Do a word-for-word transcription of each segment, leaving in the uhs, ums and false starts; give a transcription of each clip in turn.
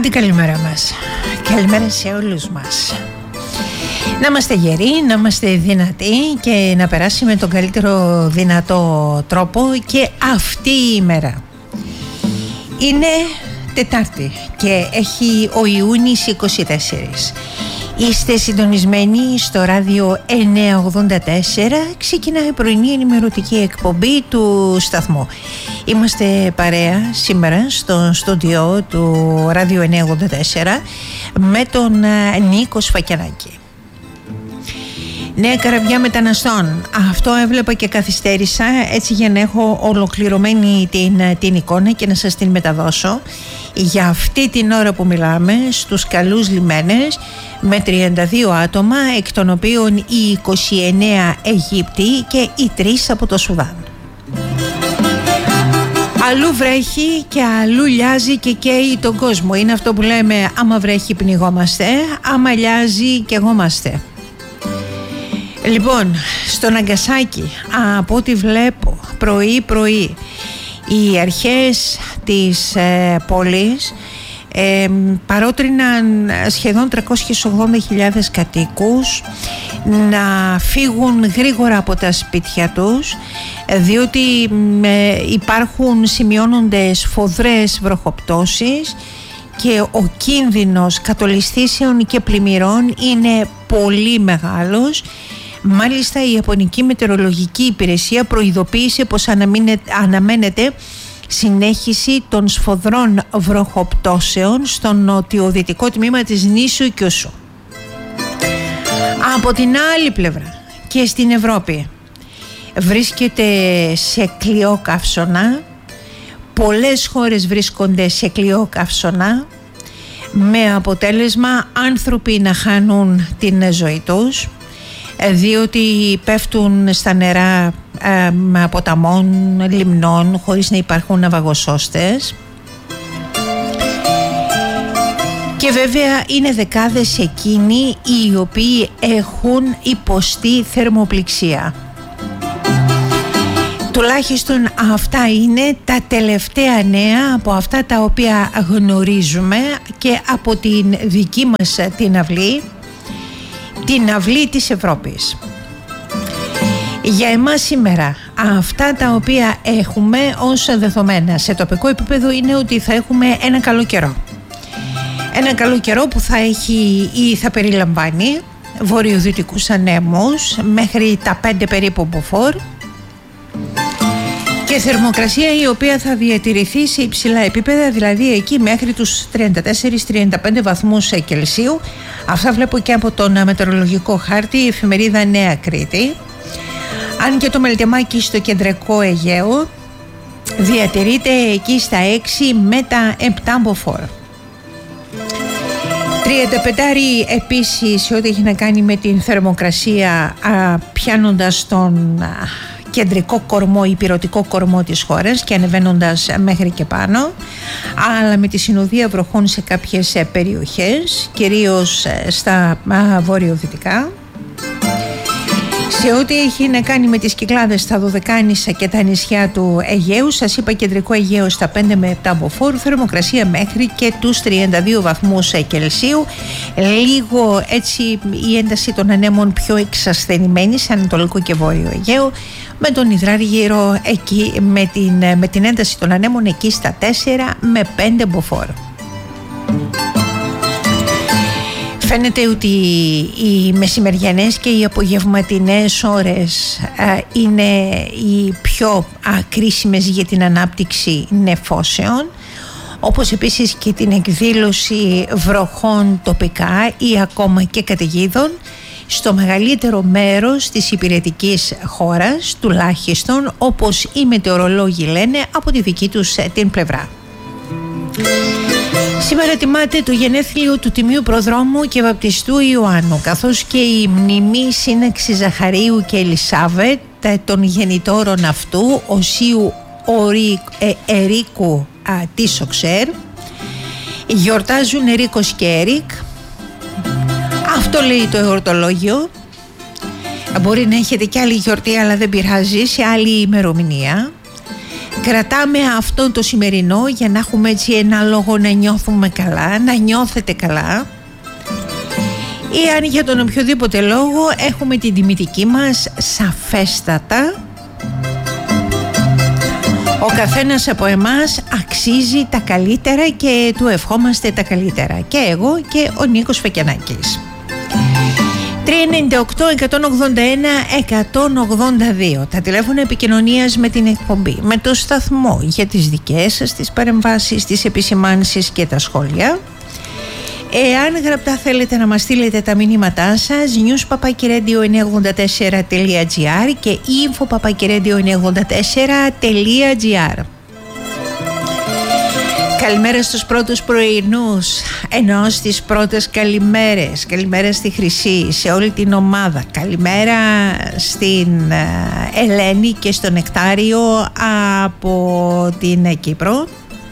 Άντε καλημέρα μας. Καλημέρα σε όλους μας. Να είμαστε γεροί, να είμαστε δυνατοί και να περάσει με τον καλύτερο δυνατό τρόπο και αυτή η ημέρα. Είναι Τετάρτη και έχει ο Ιούνις είκοσι τέσσερα. Είστε συντονισμένοι στο ράδιο εννιακόσια ογδόντα τέσσερα. Ξεκινάει η πρωινή ενημερωτική εκπομπή του σταθμού. Είμαστε παρέα σήμερα στο στούντιο του ράδιο εννιακόσια ογδόντα τέσσερα με τον Νίκο Σφακιανάκη. Νέα καραβιά μεταναστών. Αυτό έβλεπα και καθυστέρησα έτσι για να έχω ολοκληρωμένη την, την εικόνα και να σας την μεταδώσω. Για αυτή την ώρα που μιλάμε στους καλούς λιμένες με τριάντα δύο άτομα, εκ των οποίων οι είκοσι εννέα Αιγύπτιοι και οι τρεις από το Σουδάν. Αλλού βρέχει και αλλού λιάζει και καίει τον κόσμο. Είναι αυτό που λέμε, άμα βρέχει πνιγόμαστε, άμα λιάζει καιγόμαστε. Λοιπόν, στο Ναγκασάκι, από ό,τι βλέπω πρωί πρωί, οι αρχές της ε, πόλης ε, παρότριναν σχεδόν τριακόσιες ογδόντα χιλιάδες κατοίκους να φύγουν γρήγορα από τα σπίτια τους, διότι ε, υπάρχουν, σημειώνονται σφοδρές βροχοπτώσεις και ο κίνδυνος κατολισθήσεων και πλημμυρών είναι πολύ μεγάλος. Μάλιστα η Ιαπωνική Μετεωρολογική Υπηρεσία προειδοποίησε πως αναμένεται συνέχιση των σφοδρών βροχοπτώσεων στο νοτιοδυτικό τμήμα της νήσου Κιούσου. Από την άλλη πλευρά και στην Ευρώπη βρίσκεται σε κλειό καύσωνα. Πολλές χώρες βρίσκονται σε κλειό καύσωνα, με αποτέλεσμα άνθρωποι να χάνουν την ζωή τους, διότι πέφτουν στα νερά ε, ποταμών, λιμνών, χωρίς να υπάρχουν ναυαγοσώστες. Και βέβαια είναι δεκάδες εκείνοι οι οποίοι έχουν υποστεί θερμοπληξία. Τουλάχιστον αυτά είναι τα τελευταία νέα από αυτά τα οποία γνωρίζουμε και από την δική μας την αυλή, την αυλή της Ευρώπης. Για εμάς σήμερα αυτά τα οποία έχουμε ως δεδομένα σε τοπικό επίπεδο είναι ότι θα έχουμε ένα καλό καιρό. Ένα καλό καιρό που θα έχει ή θα περιλαμβάνει βορειοδυτικούς ανέμους μέχρι τα πέντε περίπου μποφόρ και θερμοκρασία η οποία θα διατηρηθεί σε υψηλά επίπεδα, δηλαδή εκεί μέχρι τους τριάντα τέσσερα με τριάντα πέντε βαθμούς Κελσίου. Αυτά βλέπω και από τον μετεωρολογικό χάρτη, η εφημερίδα Νέα Κρήτη. Αν και το μελτεμάκι στο κεντρικό Αιγαίο διατηρείται εκεί στα έξι με τα επτά μποφόρ. τριανταπεντάρι επίσης σε ό,τι έχει να κάνει με την θερμοκρασία, α, πιάνοντας τον α, κεντρικό κορμό, υπηρωτικό κορμό της χώρας και ανεβαίνοντας μέχρι και πάνω, αλλά με τη συνοδεία βροχών σε κάποιες περιοχές, κυρίως στα βορειοδυτικά. Σε ό,τι έχει να κάνει με τις Κυκλάδες, τα Δωδεκάνησα και τα νησιά του Αιγαίου, σας είπα κεντρικό Αιγαίο στα πέντε με επτά μποφόρ, θερμοκρασία μέχρι και τους τριάντα δύο βαθμούς Κελσίου. Λίγο έτσι η ένταση των ανέμων πιο εξασθενημένη σε Ανατολικό και Βόρειο Αιγαίο, με τον Ιδράργυρο εκεί με την, με την ένταση των ανέμων εκεί στα τέσσερα με πέντε μποφόρ. Φαίνεται ότι οι μεσημεριανές και οι απογευματινές ώρες α, είναι οι πιο α, κρίσιμες για την ανάπτυξη νεφώσεων, όπως επίσης και την εκδήλωση βροχών τοπικά ή ακόμα και καταιγίδων στο μεγαλύτερο μέρος της υπηρετικής χώρας, τουλάχιστον όπως οι μετεωρολόγοι λένε από τη δική τους την πλευρά. Σήμερα τιμάται το γενέθλιο του Τιμίου Προδρόμου και Βαπτιστού Ιωάννου, καθώς και η μνημή σύναξη Ζαχαρίου και Ελισάβετ των γεννητόρων αυτού, Οσίου ε, Ερίκου α, της Οξέρ. Γιορτάζουν Ερίκος και Ερίκ. Αυτό λέει το εορτολόγιο. Μπορεί να έχετε και άλλη γιορτή, αλλά δεν πειράζει, σε άλλη ημερομηνία. Κρατάμε αυτό το σημερινό για να έχουμε έτσι ένα λόγο να νιώθουμε καλά, να νιώθετε καλά. Ή αν για τον οποιοδήποτε λόγο έχουμε την τιμητική μας σαφέστατα. Ο καθένας από εμάς αξίζει τα καλύτερα και του ευχόμαστε τα καλύτερα. Και εγώ και ο Νίκος Φεκιανάκης. τρία εννιά οκτώ, εκατόν ογδόντα ένα, εκατόν ογδόντα δύο. Τα τηλέφωνα επικοινωνίας με την εκπομπή, με το σταθμό, για τις δικές σας τις παρεμβάσεις, τις επισημάνσεις και τα σχόλια. Εάν γραπτά θέλετε να μας στείλετε τα μηνύματά σας, news παπάκι radio εννιακόσια ογδόντα τέσσερα τελεία τζι άρ και info παπάκι radio εννιακόσια ογδόντα τέσσερα τελεία τζι άρ. Καλημέρα στους πρώτους πρωινούς, ενώ στις πρώτες καλημέρες. Καλημέρα στη Χρυσή, σε όλη την ομάδα. Καλημέρα στην Ελένη και στο Νεκτάριο από την Κύπρο.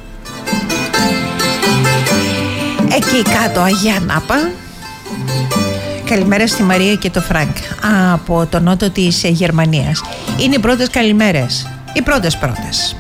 Εκεί κάτω Αγία Νάπα. Καλημέρα στη Μαρία και το Φρανκ από το νότο της Γερμανίας. Είναι οι πρώτες καλημέρες, οι πρώτες πρώτες.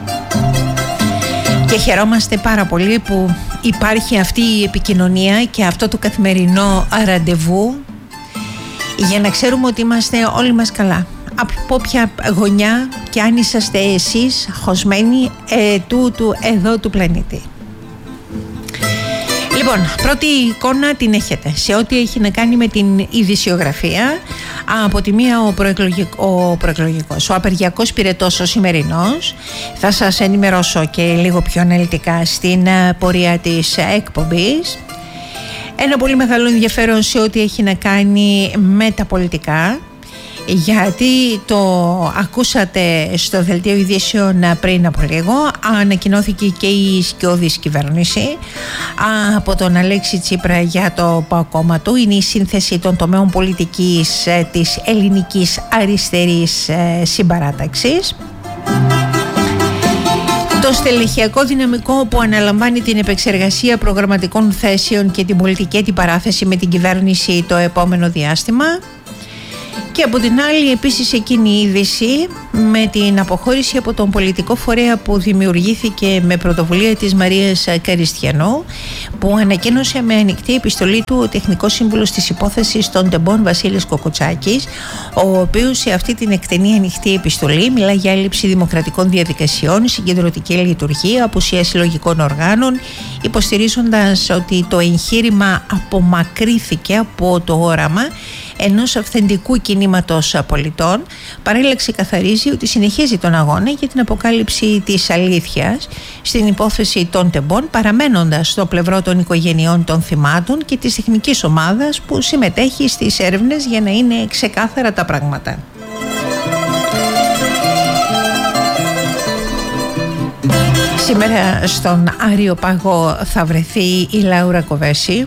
Και χαιρόμαστε πάρα πολύ που υπάρχει αυτή η επικοινωνία και αυτό το καθημερινό ραντεβού, για να ξέρουμε ότι είμαστε όλοι μας καλά. Από όποια γωνιά και αν είσαστε εσείς χωσμένοι ε, τούτου εδώ του πλανήτη. Λοιπόν, πρώτη εικόνα την έχετε σε ό,τι έχει να κάνει με την ειδησιογραφία. Από τη μία ο, προεκλογικ, ο προεκλογικός, ο απεργιακός πυρετός ο σημερινός. Θα σας ενημερώσω και λίγο πιο αναλυτικά στην πορεία της εκπομπής. Ένα πολύ μεγάλο ενδιαφέρον σε ό,τι έχει να κάνει με τα πολιτικά, γιατί το ακούσατε στο δελτίο ειδήσεων πριν από λίγο. Ανακοινώθηκε και η σκιώδης κυβέρνηση από τον Αλέξη Τσίπρα για το κόμμα του. Είναι η σύνθεση των τομέων πολιτικής της ελληνικής αριστερής συμπαράταξης. Το στελεχειακό δυναμικό που αναλαμβάνει την επεξεργασία προγραμματικών θέσεων και την πολιτική αντιπαράθεση με την κυβέρνηση το επόμενο διάστημα. Και από την άλλη επίσης εκείνη η είδηση με την αποχώρηση από τον πολιτικό φορέα που δημιουργήθηκε με πρωτοβουλία της Μαρίας Καριστιανού, που ανακοίνωσε με ανοιχτή επιστολή του ο τεχνικός σύμβουλος της υπόθεσης των τεμπών Βασίλης Κοκοτσάκης, ο οποίος σε αυτή την εκτενή ανοιχτή επιστολή μιλά για έλλειψη δημοκρατικών διαδικασιών, συγκεντρωτική λειτουργία, απουσία συλλογικών οργάνων, υποστηρίζοντας ότι το εγχείρημα απομακρύθηκε από το όραμα ενός αυθεντικού κινήματος πολιτών. Παράλληλα ξεκαθαρίζει ότι συνεχίζει τον αγώνα για την αποκάλυψη της αλήθειας στην υπόθεση των τεμπών, παραμένοντας στο πλευρό των οικογενειών των θυμάτων και της τεχνικής ομάδας που συμμετέχει στις έρευνες για να είναι ξεκάθαρα τα πράγματα. Σήμερα στον Άριο Πάγο θα βρεθεί η Λάουρα Κοβέση.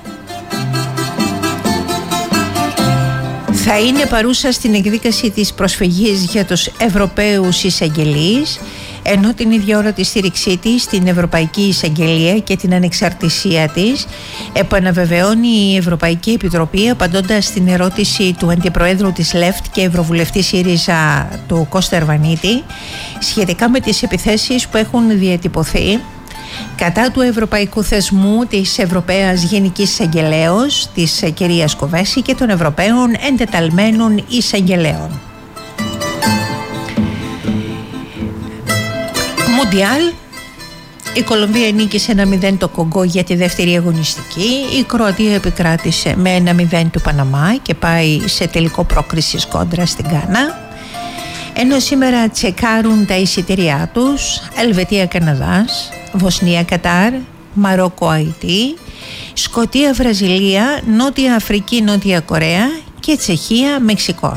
Θα είναι παρούσα στην εκδίκαση της προσφυγής για τους Ευρωπαίους εισαγγελείς, ενώ την ίδια ώρα τη στήριξή της στην Ευρωπαϊκή Εισαγγελία και την ανεξαρτησία της επαναβεβαιώνει η Ευρωπαϊκή Επιτροπή, απαντώντας στην ερώτηση του Αντιπροέδρου της Λεφτ και Ευρωβουλευτή ΣΥΡΙΖΑ του Κώστα Ερβανίτη σχετικά με τις επιθέσεις που έχουν διατυπωθεί κατά του ευρωπαϊκού θεσμού της Ευρωπαίας Γενικής Εισαγγελέως, της κυρίας Κοβέση, και των Ευρωπαίων εντεταλμένων εισαγγελέων. Μουντιάλ. Η Κολομβία νίκησε ένα μηδέν το Κογκό για τη δεύτερη αγωνιστική. Η Κροατία επικράτησε με ένα μηδέν του Παναμά και πάει σε τελικό πρόκρισης κόντρα στην Γκάνα. Ενώ σήμερα τσεκάρουν τα εισιτήριά τους Ελβετία Καναδάς, Βοσνία Κατάρ, Μαρόκο Αϊτή, Σκωτία Βραζιλία, Νότια Αφρική Νότια Κορέα και Τσεχία Μεξικό.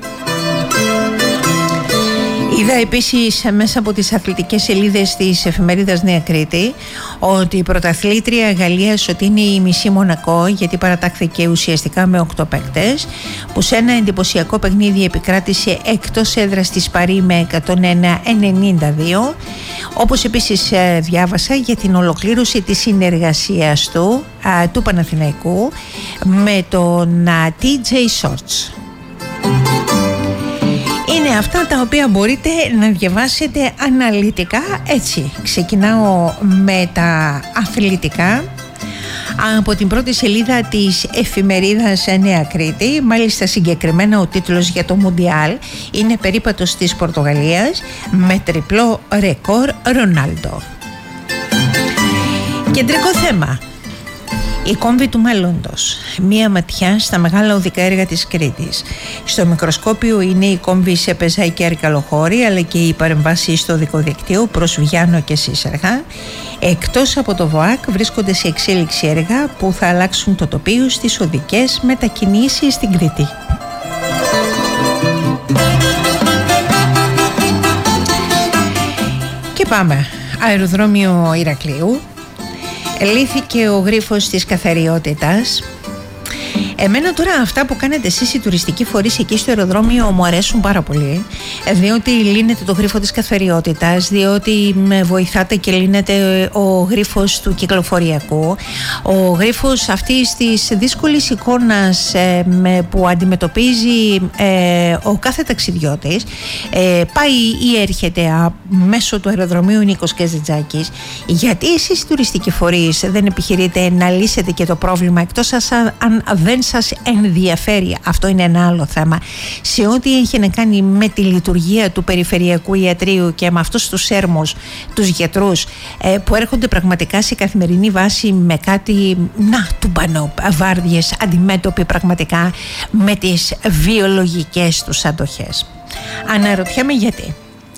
Είδα επίσης μέσα από τις αθλητικές σελίδες της εφημερίδας Νέα Κρήτη ότι η πρωταθλήτρια Γαλλίας ότι είναι η μισή Μονακό, γιατί παρατάχθηκε ουσιαστικά με οκτώ παίκτες, που σε ένα εντυπωσιακό παιχνίδι επικράτησε εκτός έδρας της Παρί με εκατόν ένα ενενήντα δύο. Όπως επίσης διάβασα για την ολοκλήρωση της συνεργασίας του, α, του Παναθηναϊκού με τον τι τζέι Shorts. Είναι Είναι αυτά τα οποία μπορείτε να διαβάσετε αναλυτικά. Έτσι, ξεκινάω με τα αθλητικά από την πρώτη σελίδα της εφημερίδας Νέα Κρήτη. Μάλιστα συγκεκριμένα ο τίτλος για το Μουντιάλ είναι περίπατος της Πορτογαλίας με τριπλό ρεκόρ Ρονάλντο. Κεντρικό θέμα: η κόμβη του μέλλοντος. Μία ματιά στα μεγάλα οδικά έργα της Κρήτης. Στο μικροσκόπιο είναι η κόμβη σε Πεζά και Αρκαλοχώρη, αλλά και οι παρεμβάσεις στο οδικό δικτύο προς Βιάνο και Σύσσεργα. Εκτός από το ΒΟΑΚ βρίσκονται σε εξέλιξη έργα που θα αλλάξουν το τοπίο στις οδικές μετακινήσεις στην Κρήτη. Και πάμε. Αεροδρόμιο Ηρακλείου. Λύθηκε ο γρίφος της καθαριότητας. Εμένα τώρα αυτά που κάνετε εσείς οι τουριστικοί φορείς εκεί στο αεροδρόμιο μου αρέσουν πάρα πολύ, διότι λύνετε το γρίφο της καθαριότητας, διότι με βοηθάτε και λύνετε ο γρίφος του κυκλοφοριακού, ο γρίφος αυτής της δύσκολης εικόνας ε, με, που αντιμετωπίζει ε, ο κάθε ταξιδιώτης, ε, πάει ή έρχεται α, μέσω του αεροδρομίου Νίκος Καζαντζάκης. Γιατί εσείς οι τουριστικοί φορείς δεν επιχειρείτε να λύσετε και το πρόβλημα, εκτός αν δεν σας ενδιαφέρει, αυτό είναι ένα άλλο θέμα, σε ό,τι έχει να κάνει με τη λειτουργία του περιφερειακού ιατρείου και με αυτούς τους έρμους, τους γιατρούς ε, που έρχονται πραγματικά σε καθημερινή βάση με κάτι να τουμπανό, βάρδιες, αντιμέτωποι πραγματικά με τις βιολογικές τους αντοχές. Αναρωτιέμαι γιατί.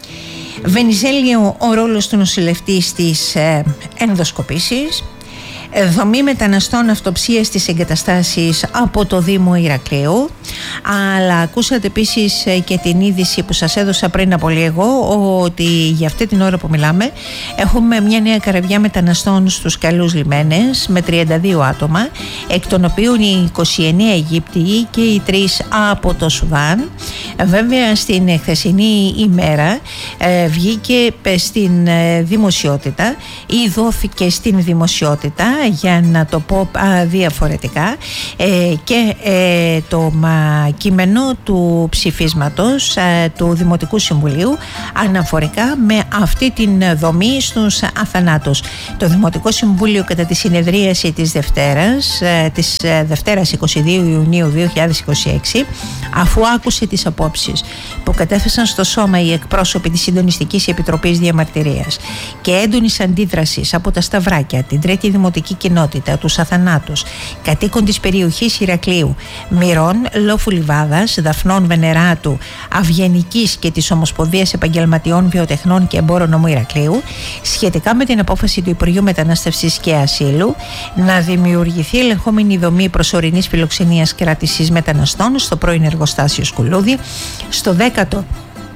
Βενιζέλιο ο ρόλος του νοσηλευτή στις ε, ενδοσκοπήσεις. Δομή μεταναστών αυτοψίας στις εγκαταστάσεις από το Δήμο Ηρακλείου. Αλλά ακούσατε επίσης και την είδηση που σας έδωσα πριν από λίγο, ότι για αυτή την ώρα που μιλάμε έχουμε μια νέα καραβιά μεταναστών στους καλούς λιμένες με τριάντα δύο άτομα, εκ των οποίων οι είκοσι εννέα Αιγύπτιοι και οι τρεις από το Σουδάν. Βέβαια στην χθεσινή ημέρα ε, βγήκε στην ε, δημοσιότητα ή δόθηκε στην δημοσιότητα, για να το πω α, διαφορετικά, ε, και ε, το μα, κείμενο του ψηφίσματος ε, του Δημοτικού Συμβουλίου αναφορικά με αυτή την δομή στους αθανάτους. Το Δημοτικό Συμβούλιο κατά τη συνεδρίαση της Δευτέρας, ε, της ε, Δευτέρας εικοστή δεύτερη Ιουνίου δύο χιλιάδες είκοσι έξι, αφού άκουσε τις απόψεις που κατέθεσαν στο σώμα οι εκπρόσωποι της Συντονιστικής Επιτροπής Διαμαρτυρίας και έντονης αντίδρασης από τα Σταυράκια, την Τρίτη Δημοτική Κοινότητα, τους αθανάτους, κατοίκων της περιοχής Ηρακλείου, Μυρών, Λόφου Λιβάδας, Δαφνών Βενεράτου, Αυγενικής και της Ομοσπονδίας Επαγγελματιών Βιοτεχνών και Εμπόρων Νομού Ηρακλείου, σχετικά με την απόφαση του Υπουργείου Μετανάστευσης και Ασύλου να δημιουργηθεί ελεγχόμενη δομή προσωρινής φιλοξενίας κράτησης μεταναστών στο πρώην εργοστάσιο Σκουλούδη, στο δέκατο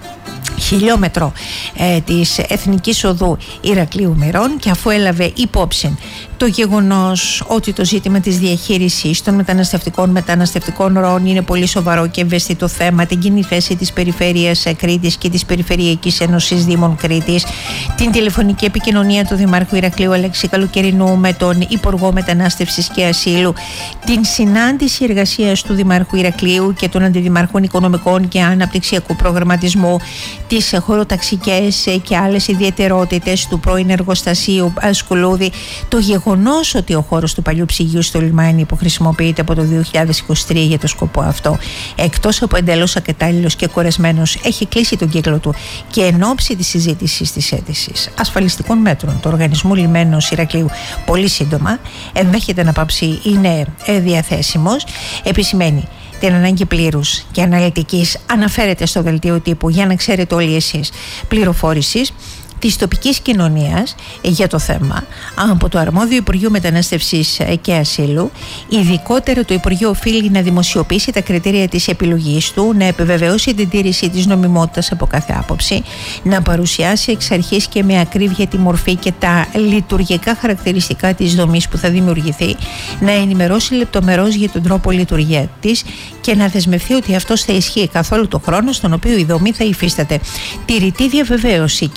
χιλιόμετρο ε, της Εθνικής Οδού Ηρακλείου Μυρών, και αφού έλαβε υπόψη το γεγονός ότι το ζήτημα της διαχείρισης των μεταναστευτικών μεταναστευτικών ροών είναι πολύ σοβαρό και ευαίσθητο θέμα, την κοινή θέση της Περιφέρειας Κρήτης και της Περιφερειακής Ένωσης Δήμων Κρήτης, την τηλεφωνική επικοινωνία του Δημάρχου Ηρακλείου Αλέξη Καλοκαιρινού με τον Υπουργό Μετανάστευσης και Ασύλου, την συνάντηση εργασίας του Δημάρχου Ηρακλείου και των Αντιδημάρχων Οικονομικών και Αναπτυξιακού Προγραμματισμού, τις χωροταξικές και άλλες ιδιαιτερότητες του πρώην εργοστασίου Σκουλούδη, το γεγονός ότι ο χώρος του παλιού ψυγείου στο λιμάνι που χρησιμοποιείται από το δύο χιλιάδες είκοσι τρία για το σκοπό αυτό, εκτός από εντελώς ακατάλληλος και κορεσμένος, έχει κλείσει τον κύκλο του και εν ώψη της συζήτησης της αίτησης ασφαλιστικών μέτρων του Οργανισμού Λιμένος Ηρακλείου πολύ σύντομα ενδέχεται να πάψει, είναι διαθέσιμος, επισημαίνει την ανάγκη πλήρους και αναλυτικής, αναφέρεται στο δελτίο τύπου για να ξέρετε όλοι εσείς, πληροφόρησης της τοπικής κοινωνίας για το θέμα από το αρμόδιο Υπουργείο Μετανάστευσης και Ασύλου. Ειδικότερα το Υπουργείο οφείλει να δημοσιοποιήσει τα κριτήρια της επιλογής του, να επιβεβαιώσει την τήρηση της νομιμότητας από κάθε άποψη, να παρουσιάσει εξ αρχής και με ακρίβεια τη μορφή και τα λειτουργικά χαρακτηριστικά της δομής που θα δημιουργηθεί, να ενημερώσει λεπτομερώς για τον τρόπο λειτουργία της και να δεσμευθεί ότι αυτός θα ισχύει καθ' όλο τον χρόνο στον οποίο η δομή θα υφίσταται. Τη ρητή διαβεβαίωση και έμπρακτη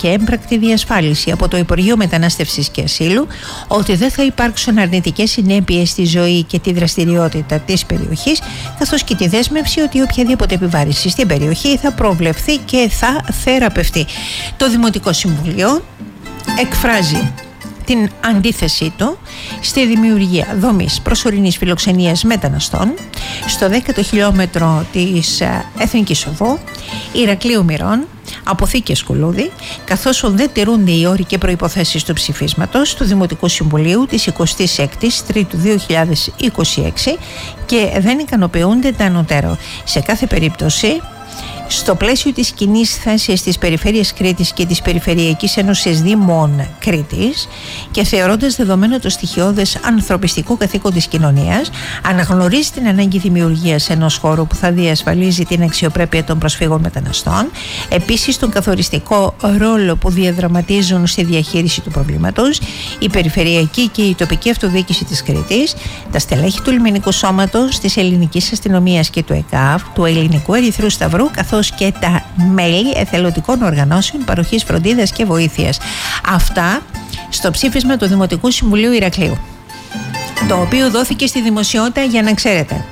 τη διασφάλιση από το Υπουργείο Μετανάστευσης και Ασύλου ότι δεν θα υπάρξουν αρνητικές συνέπειες στη ζωή και τη δραστηριότητα της περιοχής, καθώς και τη δέσμευση ότι οποιαδήποτε επιβάρυνση στην περιοχή θα προβλεφθεί και θα θεραπευτεί. Το Δημοτικό Συμβουλίο εκφράζει την αντίθεσή του στη δημιουργία δομής προσωρινής φιλοξενίας μεταναστών στο δέκατο χιλιόμετρο της Εθνικής Οδού Ηρακλείου Μηρών, αποθήκες Κουλούδη, καθώς δεν τηρούνται οι όροι και προϋποθέσεις του ψηφίσματος του Δημοτικού Συμβουλίου της εικοστής έκτης Τρίτου δύο χιλιάδες είκοσι έξι και δεν ικανοποιούνται τα ανωτέρω. Σε κάθε περίπτωση, στο πλαίσιο της κοινής θέσης της Περιφέρειας Κρήτης και της Περιφερειακής Ένωσης Δήμων Κρήτης και θεωρώντας δεδομένο το στοιχειώδες ανθρωπιστικό καθήκον της κοινωνίας, αναγνωρίζει την ανάγκη δημιουργίας ενός χώρου που θα διασφαλίζει την αξιοπρέπεια των προσφύγων μεταναστών, επίσης τον καθοριστικό ρόλο που διαδραματίζουν στη διαχείριση του προβλήματος η Περιφερειακή και η τοπική αυτοδιοίκηση της Κρήτης, τα στελέχη του Λιμενικού Σώματος, της Ελληνικής Αστυνομίας και του ΕΚΑΒ, του Ελληνικού Ερυθρού Σταυρού, καθώς και τα μέλη εθελοντικών οργανώσεων παροχής φροντίδας και βοήθειας. Αυτά στο ψήφισμα του Δημοτικού Συμβουλίου Ηρακλείου, το οποίο δόθηκε στη δημοσιότητα για να ξέρετε.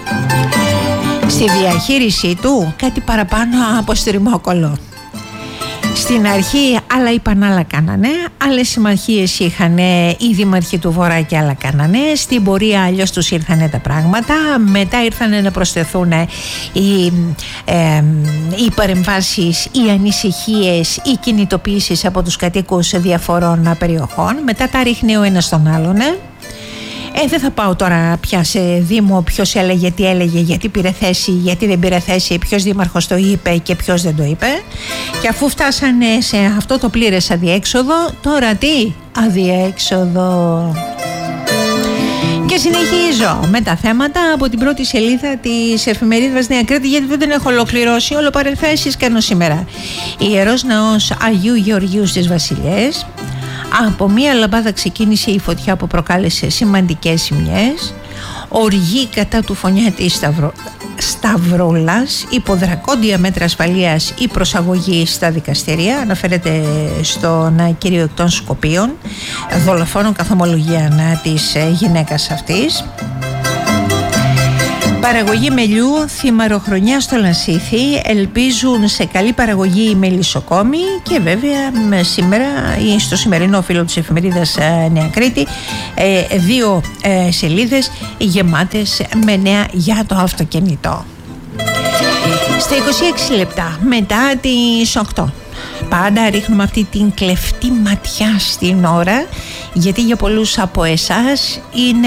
Στη διαχείρισή του κάτι παραπάνω από στριμόκολο. Στην αρχή άλλα είπαν, άλλα κάνανε, άλλες συμμαχίες είχαν οι δήμαρχοι του Βορρά και άλλα κάνανε, στην πορεία αλλιώς τους ήρθανε τα πράγματα, μετά ήρθαν να προσθεθούν οι, ε, οι παρεμβάσεις, οι ανησυχίες, οι κινητοποιήσεις από τους κατοίκους διαφορών περιοχών, μετά τα ρίχνει ο ένας τον άλλον. Ε, δεν θα πάω τώρα πια σε δήμο ποιος έλεγε τι έλεγε, γιατί πήρε θέση, γιατί δεν πήρε θέση, ποιος δήμαρχος το είπε και ποιος δεν το είπε. Και αφού φτάσανε σε αυτό το πλήρες αδιέξοδο, τώρα τι αδιέξοδο. Και συνεχίζω με τα θέματα από την πρώτη σελίδα της εφημερίδας Νέα Κρήτη, γιατί δεν την έχω ολοκληρώσει, όλο παρενθέσεις κάνω σήμερα. Ιερός Ναός Αγίου Γεωργίου στις Βασιλιές. Από μία λαμπάδα ξεκίνησε η φωτιά που προκάλεσε σημαντικές ζημιές. Οργή κατά του Φωνιάτη Σταυρο... Σταυρούλας, υπό δρακόντια μέτρα ασφαλείας η προσαγωγή στα δικαστήρια. Αναφέρεται στον κύριο εκ των Σκοπίων, δολοφόνο καθ' ομολογία της γυναίκας αυτής. Παραγωγή μελιού, θυμαροχρονιά στο Λασίθι, ελπίζουν σε καλή παραγωγή οι μελισσοκόμοι και βέβαια σήμερα ή στο σημερινό φύλλο της εφημερίδας Νέα Κρήτη δύο σελίδες γεμάτες με νέα για το αυτοκίνητο. Στα είκοσι έξι λεπτά μετά τις οκτώ πάντα ρίχνουμε αυτή την κλεφτή ματιά στην ώρα, γιατί για πολλούς από εσάς είναι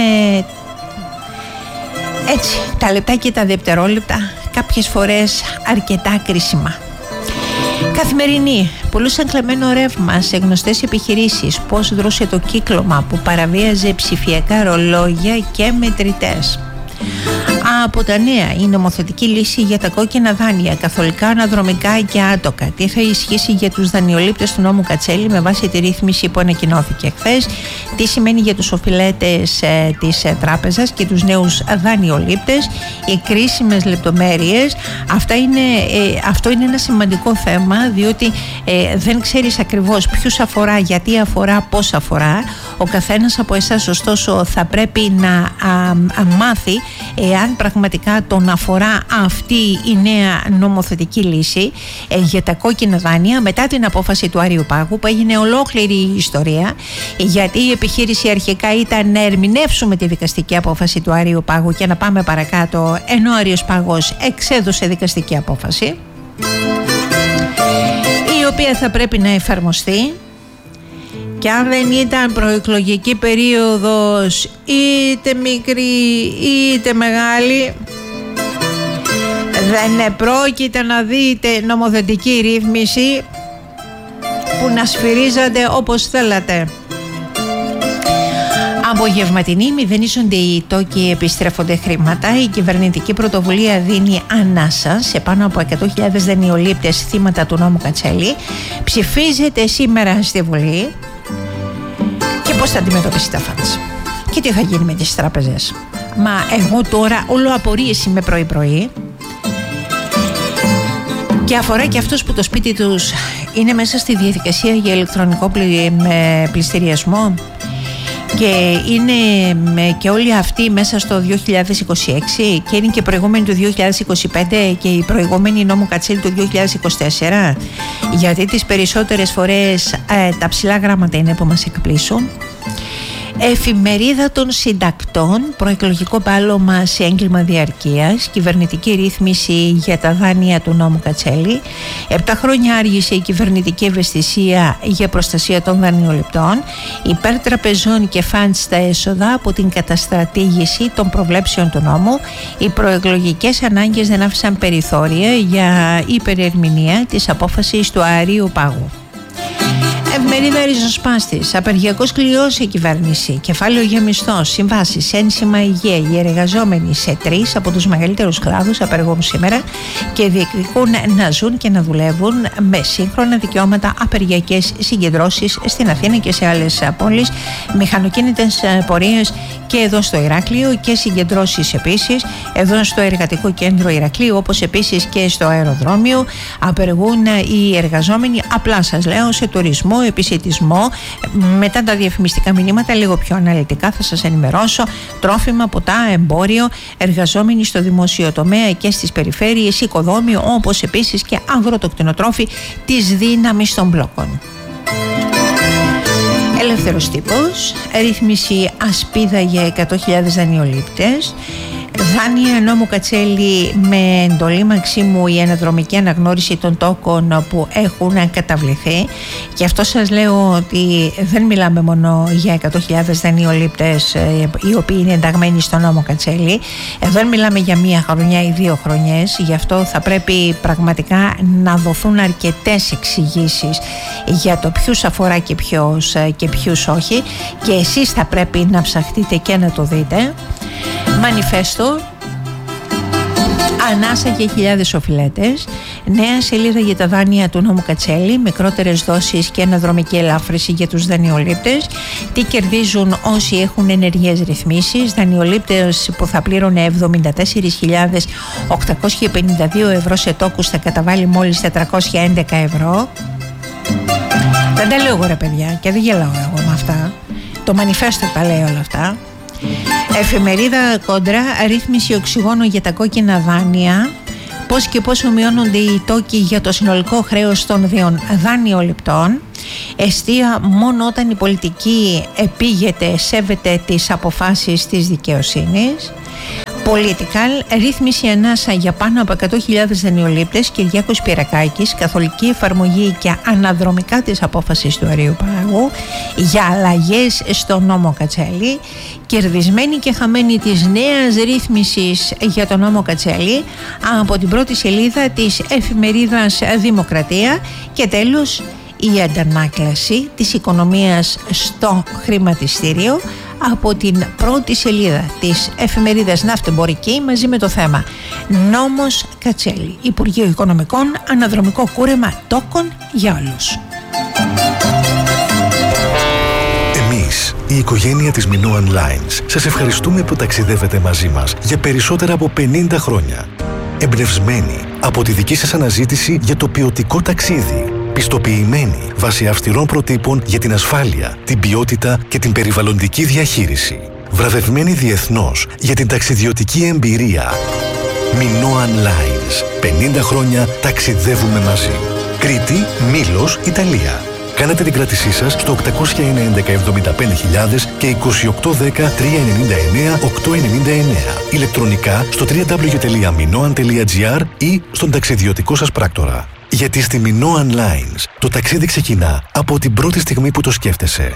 έτσι τα λεπτά και τα δευτερόλεπτα κάποιες φορές αρκετά κρίσιμα. Καθημερινή, πολλούς σαν κλεμμένο ρεύμα σε γνωστές επιχειρήσεις, πώς δρούσε το κύκλωμα που παραβίαζε ψηφιακά ρολόγια και μετρητές. Από τα νέα, η νομοθετική λύση για τα κόκκινα δάνεια, καθολικά, αναδρομικά και άτοκα. Τι θα ισχύσει για τους δανειολήπτες του νόμου Κατσέλη με βάση τη ρύθμιση που ανακοινώθηκε χθες. Τι σημαίνει για τους οφειλέτες ε, της ε, τράπεζας και τους νέους δανειολήπτες. Οι κρίσιμες λεπτομέρειες. Αυτά είναι, ε, αυτό είναι ένα σημαντικό θέμα, διότι ε, δεν ξέρεις ακριβώς ποιους αφορά, γιατί αφορά, πώς αφορά. Ο καθένας από εσάς ωστόσο θα πρέπει να α, α, μάθει εάν πραγματικά τον αφορά αυτή η νέα νομοθετική λύση ε, για τα κόκκινα δάνεια μετά την απόφαση του Άριου Πάγου, που έγινε ολόκληρη η ιστορία, γιατί η επιχείρηση αρχικά ήταν να ερμηνεύσουμε τη δικαστική απόφαση του Άριου Πάγου και να πάμε παρακάτω, ενώ ο Άριος Πάγος εξέδωσε δικαστική απόφαση η οποία θα πρέπει να εφαρμοστεί. Και αν δεν ήταν προεκλογική περίοδος είτε μικρή είτε μεγάλη, δεν πρόκειται να δείτε νομοθετική ρύθμιση που να σφυρίζατε όπως θέλατε. Απογευματινή, μηδενίζονται οι τόκοι, επιστρέφονται χρήματα. Η κυβερνητική πρωτοβουλία δίνει ανάσα σε πάνω από εκατό χιλιάδες δανειολήπτες θύματα του νόμου Κατσέλη. Ψηφίζεται σήμερα στη Βουλή. Και πώς θα αντιμετωπίσει τα φαντς και τι θα γίνει με τις τράπεζες. Μα εγώ τώρα όλο απορίες είμαι πρωί-πρωί, και αφορά και αυτούς που το σπίτι τους είναι μέσα στη διαδικασία για ηλεκτρονικό πληστηριασμό και είναι και όλοι αυτοί μέσα στο δύο χιλιάδες είκοσι έξι και είναι και προηγούμενοι του δύο χιλιάδες είκοσι πέντε και οι προηγούμενοι νόμου Κατσέλη του δύο χιλιάδες είκοσι τέσσερα, γιατί τις περισσότερες φορές ε, τα ψηλά γράμματα είναι που μας εκπλήσουν. Εφημερίδα των συντακτών, προεκλογικό πάλωμα σε έγκλημα διαρκείας, κυβερνητική ρύθμιση για τα δάνεια του νόμου Κατσέλη. Επτά χρόνια άργησε η κυβερνητική ευαισθησία για προστασία των δανειοληπτών, υπέρ τραπεζών και φαντ στα έσοδα από την καταστρατήγηση των προβλέψεων του νόμου. Οι προεκλογικές ανάγκες δεν άφησαν περιθώρια για υπερερμηνεία της απόφασης του αερίου πάγου. Εφημερίδα Ριζοσπάστης, απεργιακός κλειός η κυβέρνηση, κεφάλαιο για μισθό, συμβάσεις, ένσημα υγεία. Οι εργαζόμενοι σε τρεις από τους μεγαλύτερους κλάδους απεργούν σήμερα και διεκδικούν να ζουν και να δουλεύουν με σύγχρονα δικαιώματα, απεργιακές συγκεντρώσεις στην Αθήνα και σε άλλες πόλεις, μηχανοκίνητες πορείες και εδώ στο Ηράκλειο και συγκεντρώσεις επίσης εδώ στο Εργατικό Κέντρο Ηρακλείου, όπως επίσης και στο αεροδρόμιο. Απεργούν οι εργαζόμενοι, απλά σας λέω, σε τουρισμό, επισιτισμό. Μετά τα διαφημιστικά μηνύματα λίγο πιο αναλυτικά θα σας ενημερώσω. Τρόφιμα, ποτά, εμπόριο, εργαζόμενοι στο δημόσιο τομέα και στις περιφέρειες, οικοδόμιο, όπως επίσης και αγροτοκτηνοτρόφοι της δύναμης των μπλόκων. Ελεύθερος τύπος, ρύθμιση ασπίδα για εκατό χιλιάδες δανειολήπτες. Δάνεια νόμου Κατσέλη με εντολή Μαξίμου η αναδρομική αναγνώριση των τόκων που έχουν καταβληθεί. Και αυτό σας λέω ότι δεν μιλάμε μόνο για εκατό χιλιάδες δανειολήπτες οι οποίοι είναι ενταγμένοι στο νόμο Κατσέλη. Δεν μιλάμε για μία χρονιά ή δύο χρονιές. Γι' αυτό θα πρέπει πραγματικά να δοθούν αρκετές εξηγήσεις για το ποιους αφορά και ποιος και ποιους όχι. Και εσείς θα πρέπει να ψαχτείτε και να το δείτε. Μανιφέστο, ανάσα για χιλιάδες οφειλέτες. Νέα σελίδα για τα δάνεια του νόμου Κατσέλη, μικρότερες δόσεις και αναδρομική ελάφρυνση για τους δανειολήπτες. Τι κερδίζουν όσοι έχουν ενεργές ρυθμίσεις. Δανειολήπτες που θα πλήρωνε εβδομήντα τέσσερις χιλιάδες οκτακόσια πενήντα δύο ευρώ σε τόκους θα καταβάλει μόλις τετρακόσια έντεκα ευρώ. Δεν τα λέω εγώ ρε παιδιά και δεν γελάω εγώ με αυτά. Το Μανιφέστο τα λέει όλα αυτά. Εφημερίδα Κόντρα, ρύθμιση οξυγόνου για τα κόκκινα δάνεια. Πώς και πόσο μειώνονται οι τόκοι για το συνολικό χρέος των δανειοληπτών. Εστία μόνο όταν η πολιτική επίγεται, σέβεται τις αποφάσεις της δικαιοσύνης. Political, ρύθμιση ανάσα για πάνω από εκατό χιλιάδες δανειολήπτες. Κυριάκος Πυρακάκης, καθολική εφαρμογή και αναδρομικά της απόφασης του αερίου πάγου για αλλαγές στο νόμο Κατσέλη. Κερδισμένη και χαμένη της νέας ρύθμισης για τον νόμο Κατσέλη από την πρώτη σελίδα της εφημερίδας Δημοκρατία. Και τέλος, η αντανάκλαση της οικονομίας στο χρηματιστήριο από την πρώτη σελίδα της εφημερίδας Ναυτεμπορική μαζί με το θέμα νόμος Κατσέλη, Υπουργείο Οικονομικών, αναδρομικό κούρεμα τόκων για όλους. Εμείς, η οικογένεια της Minoan Lines, σας ευχαριστούμε που ταξιδεύετε μαζί μας για περισσότερα από πενήντα χρόνια. Εμπνευσμένοι από τη δική σας αναζήτηση για το ποιοτικό ταξίδι. Πιστοποιημένοι βάσει αυστηρών προτύπων για την ασφάλεια, την ποιότητα και την περιβαλλοντική διαχείριση. Βραβευμένοι διεθνώς για την ταξιδιωτική εμπειρία. Minoan Lines. πενήντα χρόνια ταξιδεύουμε μαζί. Κρήτη, Μήλος, Ιταλία. Κάνετε την κράτησή σας στο οκτακόσια ενενήντα εβδομήντα πέντε χιλιάδες και είκοσι οκτώ δέκα τριακόσια ενενήντα εννέα οκτακόσια ενενήντα εννέα. Ηλεκτρονικά στο double-u double-u double-u τελεία minoan τελεία gr ή στον ταξιδιωτικό σας πράκτορα. Γιατί στη Minoan Lines το ταξίδι ξεκινά από την πρώτη στιγμή που το σκέφτεσαι.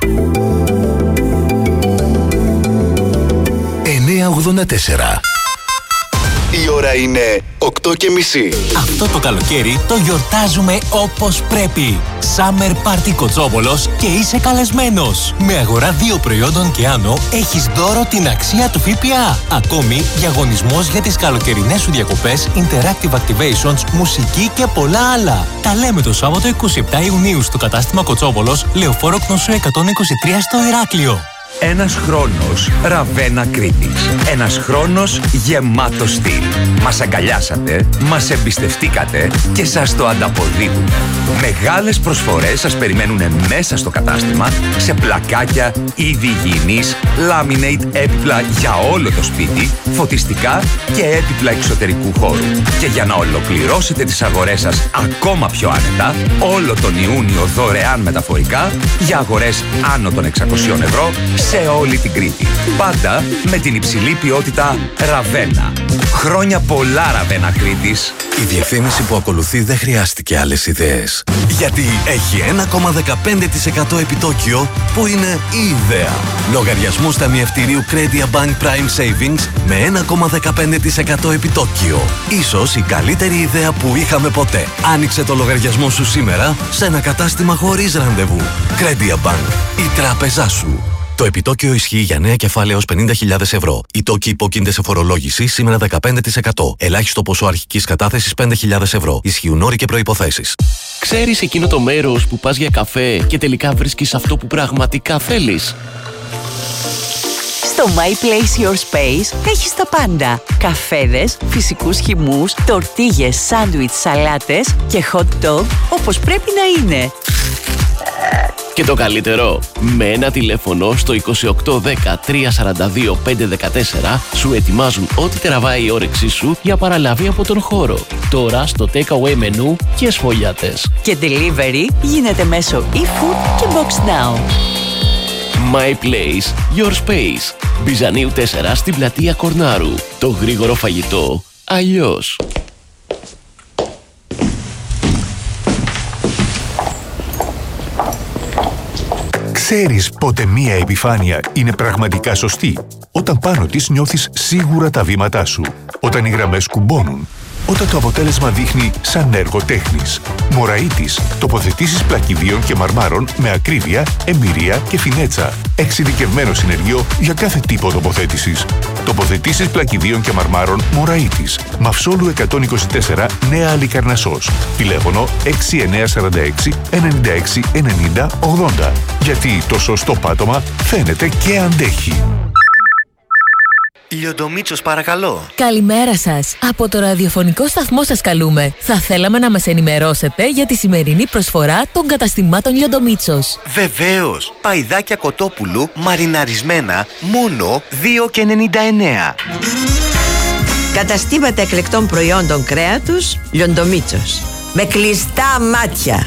εννιακόσια ογδόντα τέσσερα. Η ώρα είναι οκτώ και μισή. Αυτό το καλοκαίρι το γιορτάζουμε όπως πρέπει. Summer Party Κοτσόβολος και είσαι καλεσμένος. Με αγορά δύο προϊόντων και άνω έχεις δώρο την αξία του ΦΠΑ. Ακόμη διαγωνισμός για τις καλοκαιρινές σου διακοπές, interactive activations, μουσική και πολλά άλλα. Τα λέμε το Σάββατο εικοστή εβδόμη Ιουνίου στο κατάστημα Κοτσόβολος, Λεωφόρο Κνωσού εκατόν είκοσι τρία στο Ηράκλειο. Ένας χρόνος Ραβένα Κρήτης. Ένας χρόνος γεμάτος στυλ. Μας αγκαλιάσατε, μας εμπιστευτήκατε και σας το ανταποδίδουμε. Μεγάλες προσφορές σας περιμένουν μέσα στο κατάστημα σε πλακάκια, είδη υγιεινής, laminate έπιπλα για όλο το σπίτι, φωτιστικά και έπιπλα εξωτερικού χώρου. Και για να ολοκληρώσετε τις αγορές σας ακόμα πιο άνετα, όλο τον Ιούνιο δωρεάν μεταφορικά για αγορές άνω των εξακοσίων ευρώ σε όλη την Κρήτη. Πάντα με την υψηλή ποιότητα Ραβένα. Χρόνια πολλά, Ραβένα Κρήτης. Η διευθύνηση που ακολουθεί δεν χρειάστηκε άλλες ιδέες. Γιατί έχει ένα κόμμα δεκαπέντε τοις εκατό επιτόκιο που είναι η ιδέα. Λογαριασμούς ταμιευτηρίου Credia Bank Prime Savings με ένα κόμμα δεκαπέντε τοις εκατό επιτόκιο. Ίσως η καλύτερη ιδέα που είχαμε ποτέ. Άνοιξε το λογαριασμό σου σήμερα σε ένα κατάστημα χωρίς ραντεβού. Credia Bank, η τράπεζά σου. Το επιτόκιο ισχύει για νέα κεφάλαια έως πενήντα χιλιάδες ευρώ. Οι τόκοι υπόκεινται σε φορολόγηση σήμερα δεκαπέντε τοις εκατό. Ελάχιστο ποσό αρχικής κατάθεσης πέντε χιλιάδες ευρώ. Ισχύουν όροι και προϋποθέσεις. Ξέρεις εκείνο το μέρος που πας για καφέ και τελικά βρίσκεις αυτό που πραγματικά θέλεις? Στο My Place Your Space έχεις τα πάντα. Καφέδες, φυσικούς χυμούς, τορτίγες, σάντουιτς, σαλάτες και hot dog όπως πρέπει να είναι. Και το καλύτερο, με ένα τηλέφωνο στο είκοσι οκτώ δέκα τρία σαράντα δύο πέντε δεκατέσσερα σου ετοιμάζουν ό,τι τραβάει η όρεξή σου για παραλαβή από τον χώρο. Τώρα στο takeaway μενού και σφολιάτες. Και delivery γίνεται μέσω eFood και Box Now. My Place, Your Space. Μπιζανίου τέσσερα στην πλατεία Κορνάρου. Το γρήγορο φαγητό αλλιώς. Ξέρεις πότε μία επιφάνεια είναι πραγματικά σωστή? Όταν πάνω της νιώθεις σίγουρα τα βήματά σου. Όταν οι γραμμές κουμπώνουν. Όταν το αποτέλεσμα δείχνει σαν έργο τέχνης. Μωραΐτης. Τοποθετήσεις πλακιδίων και μαρμάρων με ακρίβεια, εμπειρία και φινέτσα. Εξειδικευμένο συνεργείο για κάθε τύπο τοποθέτησης. Τοποθετήσεις πλακιδίων και μαρμάρων Μωραΐτης. Μαυσόλου εκατόν είκοσι τέσσερα, Νέα Αλικαρνασσός. Τηλέφωνο έξι εννιά τέσσερα έξι εννιά έξι ενενήντα ογδόντα. Γιατί το σωστό πάτωμα φαίνεται και αντέχει. Λιοντομίτσος, παρακαλώ. Καλημέρα σας. Από το ραδιοφωνικό σταθμό σας καλούμε. Θα θέλαμε να μας ενημερώσετε για τη σημερινή προσφορά των καταστημάτων Λιοντομίτσος. Βεβαίως. Παϊδάκια κοτόπουλου μαριναρισμένα μόνο δύο και ενενήντα εννέα. Καταστήματα εκλεκτών προϊόντων κρέατος Λιοντομίτσος. Με κλειστά μάτια.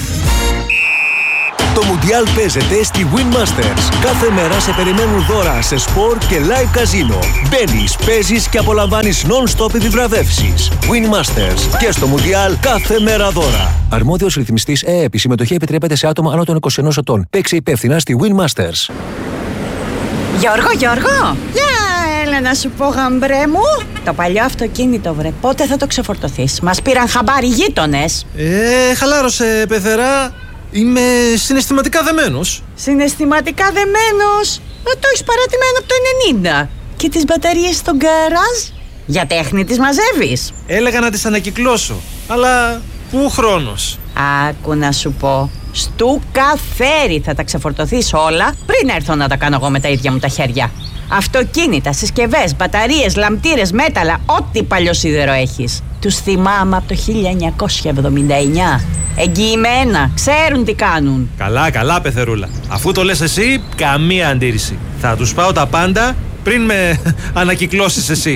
Το Μουντιάλ παίζεται στη Win Masters. Κάθε μέρα σε περιμένουν δώρα σε σπορ και live καζίνο. Μπαίνεις, παίζεις και απολαμβάνεις non-stop επιβραβεύσεις. Win Masters. Και στο Μουντιάλ κάθε μέρα δώρα. Αρμόδιος ρυθμιστής ΕΕΠ. Η συμμετοχή επιτρέπεται σε άτομα άνω των είκοσι ενός ετών. Παίξε υπεύθυνα στη Win Masters. Γιώργο, Γιώργο! Για έλα να σου πω, γαμπρέ μου. Το παλιό αυτοκίνητο, βρε, πότε θα το ξεφορτωθείς? Μας πήραν χαμπάρι γείτονες. Ε, χαλάρωσε, πεθερά. Είμαι συναισθηματικά δεμένος. Συναισθηματικά δεμένος? Ε, το έχεις παρατημένο από το ενενήντα. Και τις μπαταρίες στον γκαράζ? Για τέχνη τις μαζεύεις? Έλεγα να τις ανακυκλώσω, αλλά πού χρόνος? Άκου να σου πω. Στου καφέρι θα τα ξεφορτωθείς όλα πριν έρθω να τα κάνω εγώ με τα ίδια μου τα χέρια. Αυτοκίνητα, συσκευές, μπαταρίες, λαμπτήρες, μέταλλα, ό,τι παλιό σίδερο έχεις. Τους θυμάμαι από το χίλια εννιακόσια εβδομήντα εννιά. Εγγυημένα, ξέρουν τι κάνουν. Καλά, καλά, πεθερούλα. Αφού το λες εσύ, καμία αντίρρηση. Θα τους πάω τα πάντα πριν με ανακυκλώσεις εσύ.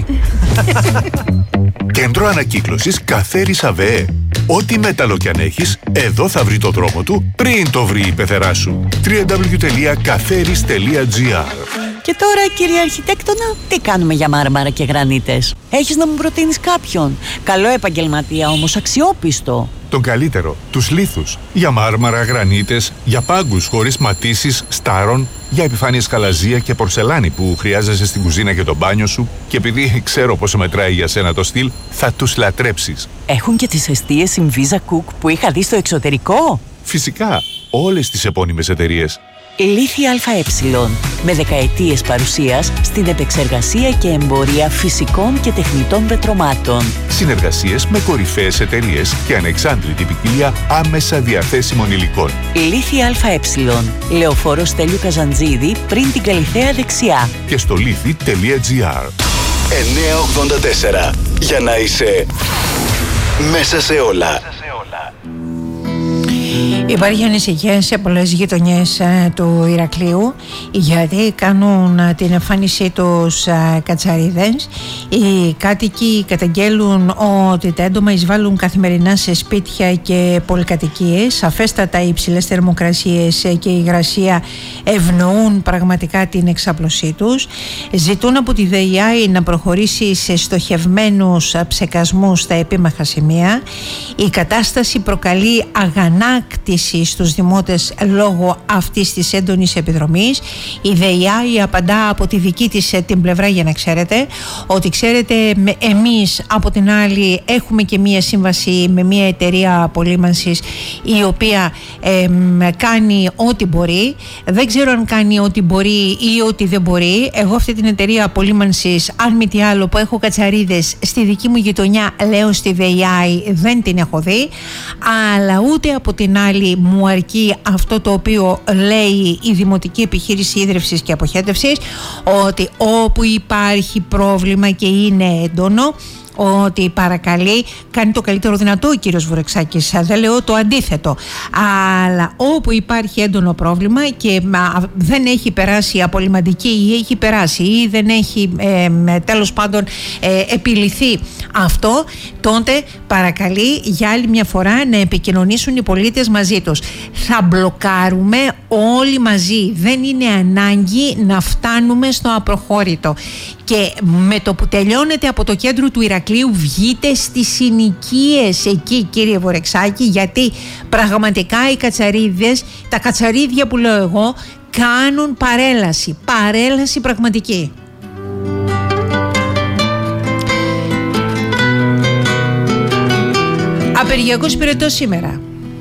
Κέντρο ανακύκλωσης Καφέρης ΑΒΕ. Ό,τι μέταλλο κι αν έχεις, εδώ θα βρει το δρόμο του πριν το βρει η πεθερά σου. double-u double-u double-u τελεία καφέρης τελεία τζι άρ. Και τώρα, κύριε αρχιτέκτονα, τι κάνουμε για μάρμαρα και γρανίτες? Έχεις να μου προτείνεις κάποιον? Καλό επαγγελματία όμως, αξιόπιστο. Τον καλύτερο, τους λίθους. Για μάρμαρα, γρανίτες, για πάγκους χωρίς ματίσεις, στάρων, για επιφάνειες χαλαζία και πορσελάνη που χρειάζεσαι στην κουζίνα και το μπάνιο σου. Και επειδή ξέρω πόσο μετράει για σένα το στυλ, θα τους λατρέψεις. Έχουν και τις εστίες Inviza Cook που είχα δει στο εξωτερικό. Φυσικά, όλες τις επώνυμες εταιρείες. Λίθι ΑΕ, με δεκαετίες παρουσίας στην επεξεργασία και εμπορία φυσικών και τεχνητών πετρωμάτων. Συνεργασίες με κορυφαίες εταιρείες και ανεξάντλητη ποικιλία άμεσα διαθέσιμων υλικών. Λίθι ΑΕ, Λεωφόρος Στέλιου Καζαντζίδη, πριν την Καλιθέα δεξιά. Και στο λίθι τελεία τζι άρ. εννιακόσια ογδόντα τέσσερα. Για να είσαι μέσα σε όλα. Υπάρχει ανησυχία σε πολλές γειτονιές ε, του Ηρακλείου, γιατί κάνουν ε, την εμφάνισή τους ε, κατσαρίδες. Οι κάτοικοι καταγγέλουν ότι τα έντομα εισβάλλουν καθημερινά σε σπίτια και πολυκατοικίες. Σαφέστατα οι υψηλές θερμοκρασίες ε, και η υγρασία ευνοούν πραγματικά την εξάπλωσή τους. Ζητούν από τη ΔΕΙΑΗ να προχωρήσει σε στοχευμένους ψεκασμούς στα επίμαχα σημεία. Η κατάσταση προκαλεί αγανάκτηση στους δημότες λόγω αυτής της έντονης επιδρομής. Η ΔΕΙΑΗ απαντά από τη δική της την πλευρά, για να ξέρετε ότι ξέρετε εμείς από την άλλη έχουμε και μία σύμβαση με μία εταιρεία απολύμανσης η οποία ε, κάνει ό,τι μπορεί. Δεν ξέρω αν κάνει ό,τι μπορεί ή ό,τι δεν μπορεί. Εγώ αυτή την εταιρεία απολύμανσης, αν μη τι άλλο, που έχω κατσαρίδες στη δική μου γειτονιά, λέω στη ΔΕΙΑΗ, δεν την έχω δει, αλλά ούτε από την άλλη μου αρκεί αυτό το οποίο λέει η Δημοτική Επιχείρηση Ίδρυυσης και Αποχέτευσης, ότι όπου υπάρχει πρόβλημα και είναι έντονο, ότι παρακαλεί, κάνει το καλύτερο δυνατό ο κύριος Βουρεξάκης, δεν λέω το αντίθετο, αλλά όπου υπάρχει έντονο πρόβλημα και μα, δεν έχει περάσει απολυμαντική ή έχει περάσει ή δεν έχει ε, τέλος πάντων ε, επιληθεί αυτό, τότε παρακαλεί για άλλη μια φορά να επικοινωνήσουν οι πολίτες μαζί τους. Θα μπλοκάρουμε όλοι μαζί, δεν είναι ανάγκη να φτάνουμε στο απροχώρητο. Και με το που τελειώνετε από το κέντρο του Ηρακλείου, βγείτε στις συνοικίες εκεί, κύριε Βορεξάκη, γιατί πραγματικά οι κατσαρίδες, τα κατσαρίδια που λέω εγώ, κάνουν παρέλαση, παρέλαση πραγματική. Απεργιακός πυρετός σήμερα.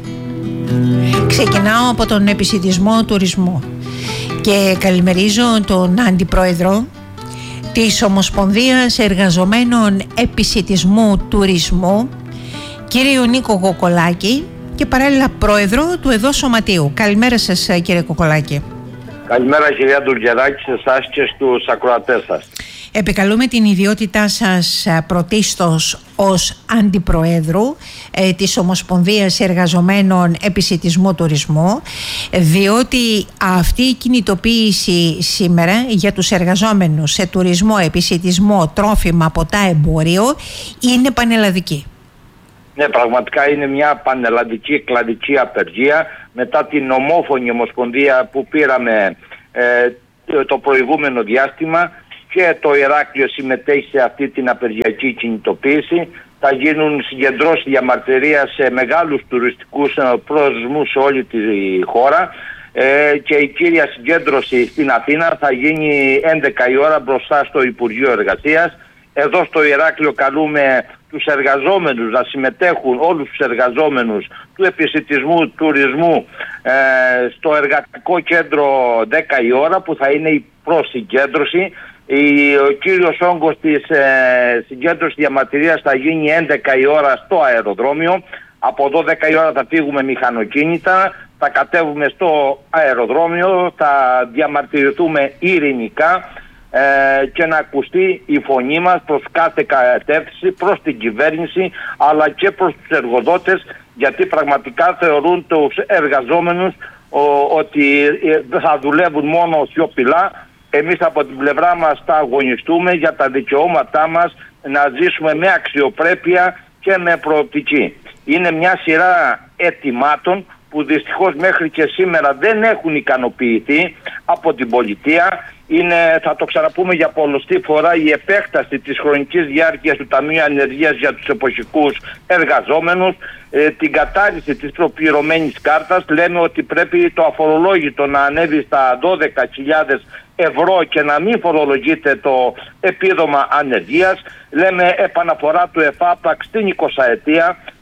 Ξεκινάω από τον επισιτισμό τουρισμού και καλημερίζω τον Αντιπρόεδρο της Ομοσπονδίας Εργαζομένων Επισιτισμού Τουρισμού, κύριο Νίκο Κοκολάκη, και παράλληλα πρόεδρο του ΕΔΟ Σωματείου. Καλημέρα σας, κύριε Κοκολάκη. Καλημέρα, κυρία Τουρκεδάκη, σε εσάς και στους ακροατές σας. Επικαλούμε την ιδιότητά σας πρωτίστως ως Αντιπροέδρου ε, της Ομοσπονδίας Εργαζομένων Επισιτισμού Τουρισμού, διότι αυτή η κινητοποίηση σήμερα για τους εργαζόμενους σε τουρισμό, επισιτισμό, τρόφιμα, ποτά, εμπόριο είναι πανελλαδική. Ναι, πραγματικά είναι μια πανελλαδική κλαδική απεργία μετά την ομόφωνη ομοσπονδία που πήραμε ε, το προηγούμενο διάστημα, και το Ηράκλειο συμμετέχει σε αυτή την απεργιακή κινητοποίηση. Θα γίνουν συγκεντρώσεις διαμαρτυρίας σε μεγάλους τουριστικούς προορισμούς σε όλη τη χώρα ε, και η κύρια συγκέντρωση στην Αθήνα θα γίνει έντεκα η ώρα μπροστά στο Υπουργείο Εργασίας. Εδώ στο Ηράκλειο καλούμε τους εργαζόμενους να συμμετέχουν, όλους τους εργαζόμενους του επισιτισμού τουρισμού ε, στο εργατικό κέντρο δέκα η ώρα, που θα είναι η προσυγκέντρωση. Ο κύριος όγκος της ε, συγκέντρωσης διαμαρτυρίας θα γίνει έντεκα η ώρα στο αεροδρόμιο. Από εδώ δέκα η ώρα θα φύγουμε μηχανοκίνητα, θα κατέβουμε στο αεροδρόμιο, θα διαμαρτυρηθούμε ειρηνικά ε, και να ακουστεί η φωνή μας προς κάθε κατεύθυνση, προς την κυβέρνηση αλλά και προς τους εργοδότες, γιατί πραγματικά θεωρούν τους εργαζόμενους ο, ότι θα δουλεύουν μόνο σιωπηλά. Εμείς από την πλευρά μας θα αγωνιστούμε για τα δικαιώματά μας, να ζήσουμε με αξιοπρέπεια και με προοπτική. Είναι μια σειρά αιτημάτων που δυστυχώς μέχρι και σήμερα δεν έχουν ικανοποιηθεί από την πολιτεία. Είναι, θα το ξαναπούμε για πολλοστή φορά, η επέκταση της χρονικής διάρκειας του Ταμείου Ανεργίας για τους εποχικούς εργαζόμενους, ε, την κατάργηση της προπληρωμένης κάρτας. Λέμε ότι πρέπει το αφορολόγητο να ανέβει στα δώδεκα χιλιάδες ευρώ και να μην φορολογείται το επίδομα ανεργίας. Λέμε επαναφορά του ΕΦΑΠΑΚ στην εικοσαετία.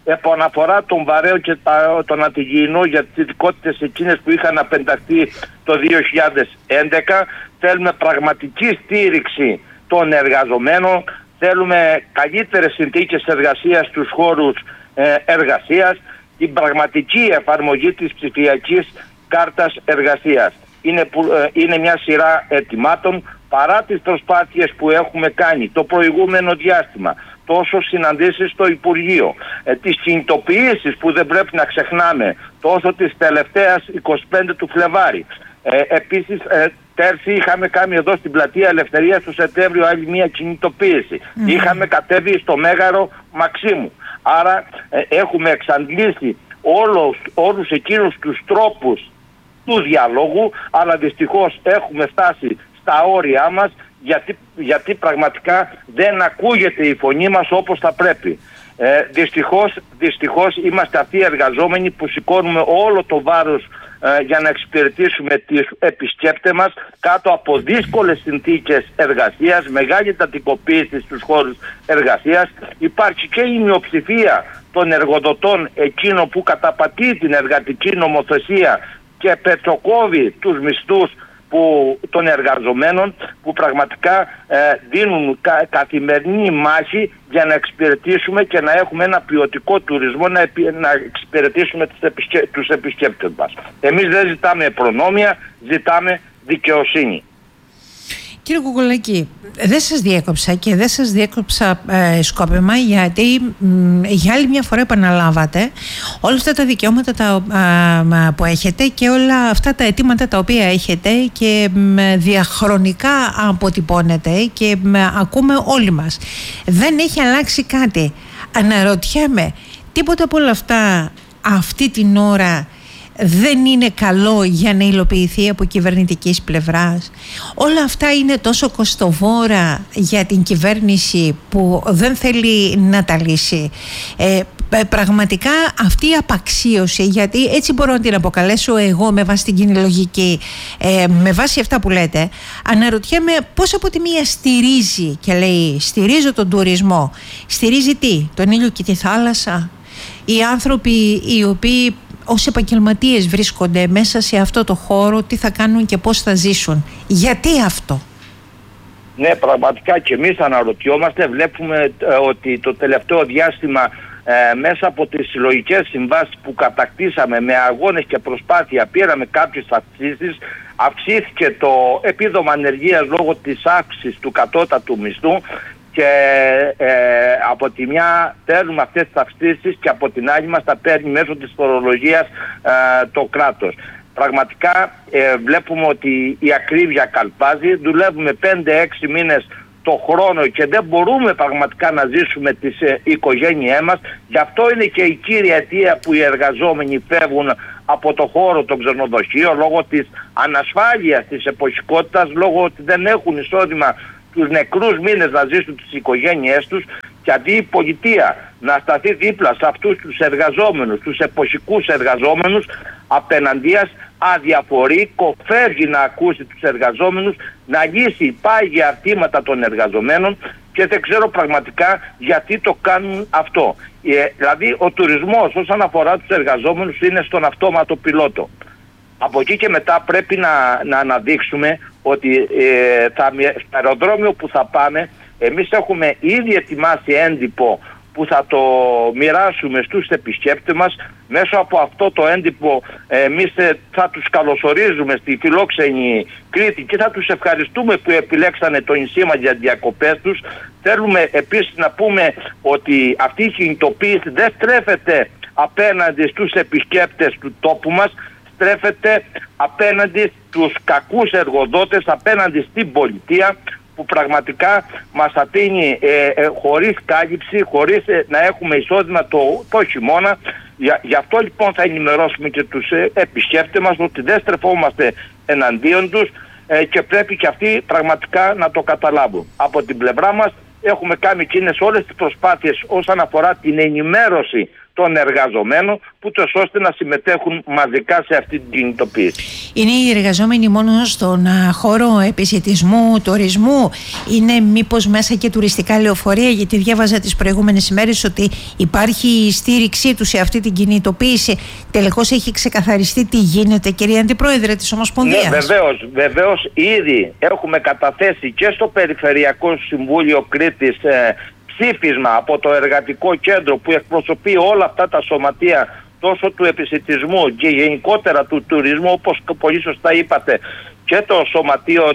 επαναφορά των βαρέων και των αντιγυηνών για τις ειδικότητες εκείνες που είχαν απενταχθεί το δύο χιλιάδες έντεκα. Θέλουμε πραγματική στήριξη των εργαζομένων, θέλουμε καλύτερες συνθήκες εργασίας στους χώρους ε, εργασίας, την πραγματική εφαρμογή της ψηφιακής κάρτας εργασίας. Είναι, που, ε, είναι μια σειρά αιτημάτων παρά τις προσπάθειες που έχουμε κάνει το προηγούμενο διάστημα, τόσο συναντήσεις στο Υπουργείο, ε, τις κινητοποιήσεις που δεν πρέπει να ξεχνάμε, τόσο της τελευταίας εικοστή πέμπτη του Φλεβάρη. Ε, επίσης, ε, πέρσι είχαμε κάνει εδώ στην Πλατεία Ελευθερίας το Σεπτέμβριο άλλη μια κινητοποίηση. Mm. Είχαμε κατέβει στο Μέγαρο Μαξίμου. Άρα ε, έχουμε εξαντλήσει όλους, όλους εκείνους τους τρόπους του διαλόγου, αλλά δυστυχώς έχουμε φτάσει στα όρια μας, γιατί, γιατί πραγματικά δεν ακούγεται η φωνή μας όπως θα πρέπει. Ε, δυστυχώς, δυστυχώς είμαστε αυτοί οι εργαζόμενοι που σηκώνουμε όλο το βάρος ε, για να εξυπηρετήσουμε τις επισκέπτες μας κάτω από δύσκολες συνθήκες εργασίας, μεγάλη εντατικοποίηση στους χώρους εργασίας. Υπάρχει και η μειοψηφία των εργοδοτών, εκείνο που καταπατεί την εργατική νομοθεσία και πετσοκόβει τους μισθούς που, των εργαζομένων, που πραγματικά ε, δίνουν κα, καθημερινή μάχη για να εξυπηρετήσουμε και να έχουμε ένα ποιοτικό τουρισμό, να, επι, να εξυπηρετήσουμε τους, επισκε, τους επισκέπτες μας. Εμείς δεν ζητάμε προνόμια, ζητάμε δικαιοσύνη. Κύριε Κουκουλάκη, δεν σας διέκοψα και δεν σας διέκοψα ε, σκόπιμα, γιατί μ, για άλλη μια φορά επαναλάβατε όλα αυτά τα δικαιώματα τα, α, που έχετε και όλα αυτά τα αιτήματα τα οποία έχετε και μ, διαχρονικά αποτυπώνετε και μ, ακούμε όλοι μας. Δεν έχει αλλάξει κάτι. Αναρωτιέμαι, τίποτα από όλα αυτά αυτή την ώρα δεν είναι καλό για να υλοποιηθεί από κυβερνητικής πλευράς? Όλα αυτά είναι τόσο κοστοβόρα για την κυβέρνηση που δεν θέλει να τα λύσει. Ε, πραγματικά αυτή η απαξίωση, γιατί έτσι μπορώ να την αποκαλέσω εγώ με βάση την κοινή λογική, ε, με βάση αυτά που λέτε, αναρωτιέμαι πώς από τη μία στηρίζει και λέει στηρίζω τον τουρισμό. Στηρίζει τι? Τον ήλιο και τη θάλασσα? Οι άνθρωποι οι οποίοι ως επαγγελματίες βρίσκονται μέσα σε αυτό το χώρο, τι θα κάνουν και πώς θα ζήσουν? Γιατί αυτό? Ναι, πραγματικά και εμείς αναρωτιόμαστε. Βλέπουμε ε, ότι το τελευταίο διάστημα ε, μέσα από τις συλλογικές συμβάσεις που κατακτήσαμε με αγώνες και προσπάθεια πήραμε κάποιες αυξήσεις. Αυξήθηκε το επίδομα ανεργίας λόγω της αύξησης του κατώτατου μισθού και ε, από τη μια παίρνουμε αυτές τις αυξήσεις και από την άλλη μας τα παίρνει μέσω της φορολογίας ε, το κράτος. Πραγματικά ε, βλέπουμε ότι η ακρίβεια καλπάζει, δουλεύουμε πέντε έξι μήνες το χρόνο και δεν μπορούμε πραγματικά να ζήσουμε τις ε, οικογένειές μας. Γι' αυτό είναι και η κύρια αιτία που οι εργαζόμενοι φεύγουν από το χώρο των ξενοδοχείων, λόγω της ανασφάλειας, της εποχικότητας, λόγω ότι δεν έχουν εισόδημα τους νεκρούς μήνες να ζήσουν τις οικογένειές τους, και αντί η πολιτεία να σταθεί δίπλα σε αυτούς τους εργαζόμενους, τους εποχικούς εργαζόμενους, απέναντίας αδιαφορεί, κοφεύγει να ακούσει τους εργαζόμενους, να λύσει πάγια αρτήματα των εργαζομένων, και δεν ξέρω πραγματικά γιατί το κάνουν αυτό. Ε, δηλαδή ο τουρισμός όσον αφορά τους εργαζόμενους είναι στον αυτόματο πιλότο. Από εκεί και μετά πρέπει να, να αναδείξουμε ότι ε, θα, στο αεροδρόμιο που θα πάμε, εμείς έχουμε ήδη ετοιμάσει έντυπο που θα το μοιράσουμε στους επισκέπτες μας. Μέσω από αυτό το έντυπο εμείς θα τους καλωσορίζουμε στη φιλόξενη Κρήτη και θα τους ευχαριστούμε που επιλέξανε το νησί μας για διακοπές τους. Θέλουμε επίσης να πούμε ότι αυτή η κινητοποίηση δεν στρέφεται απέναντι στους επισκέπτες του τόπου μας, στρέφεται απέναντι στους κακούς εργοδότες, απέναντι στην πολιτεία, που πραγματικά μας αφήνει ε, ε, χωρίς κάλυψη, χωρίς ε, να έχουμε εισόδημα το, το χειμώνα. Για, γι' αυτό λοιπόν θα ενημερώσουμε και τους ε, επισκέπτες μας ότι δεν στρεφόμαστε εναντίον τους ε, και πρέπει και αυτοί πραγματικά να το καταλάβουν. Από την πλευρά μας έχουμε κάνει εκείνες όλες τις προσπάθειες όσον αφορά την ενημέρωση των εργαζομένων, ούτως ώστε να συμμετέχουν μαζικά σε αυτή την κινητοποίηση. Είναι οι εργαζόμενοι μόνο στον χώρο επισιτισμού, τουρισμού, είναι μήπως μέσα και τουριστικά λεωφορεία? Γιατί διάβαζα τις προηγούμενες ημέρες ότι υπάρχει η στήριξή τους σε αυτή την κινητοποίηση. Τελικώς έχει ξεκαθαριστεί τι γίνεται, κυρία Αντιπρόεδρε της Ομοσπονδίας? Ναι, βεβαίως, βεβαίως ήδη έχουμε καταθέσει και στο Περιφερειακό Συμβούλιο Κρήτης ε, ψήφισμα από το Εργατικό Κέντρο που εκπροσωπεί όλα αυτά τα σωματεία, τόσο του επισιτισμού και γενικότερα του τουρισμού, όπως πολύ σωστά είπατε, και το Σωματείο